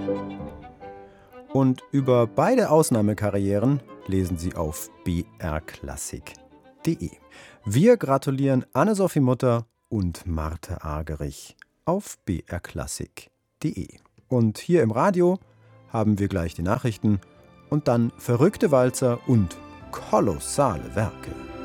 Und über beide Ausnahmekarrieren lesen Sie auf brklassik.de. Wir gratulieren Anne-Sophie Mutter und Marte Argerich auf brklassik.de. Und hier im Radio haben wir gleich die Nachrichten und dann verrückte Walzer und kolossale Werke.